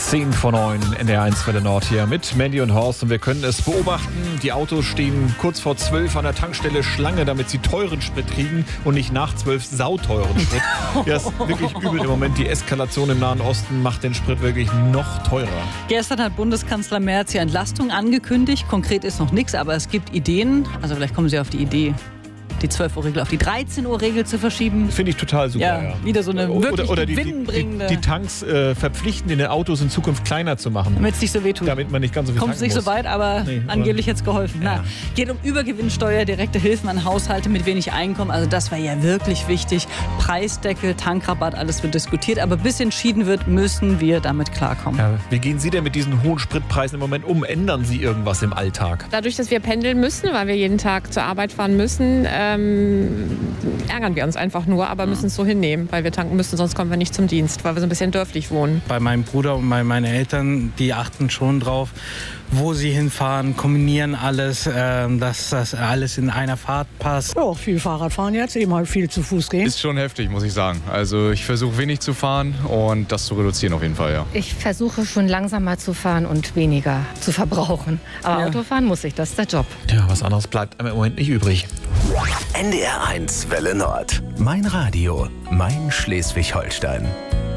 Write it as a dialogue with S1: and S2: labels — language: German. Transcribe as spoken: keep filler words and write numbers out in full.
S1: zehn vor neun, N D R eins Welle Nord hier mit Mandy und Horst. Und wir können es beobachten, die Autos stehen kurz vor zwölf an der Tankstelle Schlange, damit sie teuren Sprit kriegen und nicht nach zwölf sauteuren Sprit. Ja, ist wirklich übel im Moment. Die Eskalation im Nahen Osten macht den Sprit wirklich noch teurer.
S2: Gestern hat Bundeskanzler Merz ja Entlastung angekündigt. Konkret ist noch nichts, aber es gibt Ideen. Also vielleicht kommen Sie auf die Idee, die zwölf Uhr Regel auf die dreizehn Uhr Regel zu verschieben.
S1: Finde ich total super,
S2: ja.
S1: ja.
S2: Wieder so eine wirklich
S1: oder, oder die,
S2: gewinnbringende...
S1: Die, die, die Tanks äh, verpflichten, in den Autos in Zukunft kleiner zu machen.
S2: Damit es nicht so wehtut.
S1: Damit man nicht ganz so viel
S2: Kommt es nicht
S1: muss.
S2: so weit, aber nee, angeblich hätte es geholfen.
S1: Ja.
S2: Na, geht um Übergewinnsteuer, direkte Hilfen an Haushalte mit wenig Einkommen. Also das wäre ja wirklich wichtig. Preisdeckel, Tankrabatt, alles wird diskutiert. Aber bis entschieden wird, müssen wir damit klarkommen.
S1: Ja, wie gehen Sie denn mit diesen hohen Spritpreisen im Moment um? Ändern Sie irgendwas im Alltag?
S3: Dadurch, dass wir pendeln müssen, weil wir jeden Tag zur Arbeit fahren müssen, ähm, ärgern wir uns einfach nur, aber müssen es so hinnehmen, weil wir tanken müssen, sonst kommen wir nicht zum Dienst, weil wir so ein bisschen dörflich wohnen.
S4: Bei meinem Bruder und bei meinen Eltern, die achten schon drauf, wo sie hinfahren, kombinieren alles, äh, dass das alles in einer Fahrt passt.
S5: Ja, viel Fahrrad fahren jetzt, eben halt viel zu Fuß gehen.
S6: Ist schon heftig, muss ich sagen. Also ich versuche wenig zu fahren und das zu reduzieren auf jeden Fall, ja.
S7: Ich versuche schon langsamer zu fahren und weniger zu verbrauchen. Aber
S2: ja.
S7: Autofahren muss ich, das ist der Job.
S1: Ja, was anderes bleibt einem im Moment nicht übrig.
S8: N D R eins Welle Nord. Mein Radio, mein Schleswig-Holstein.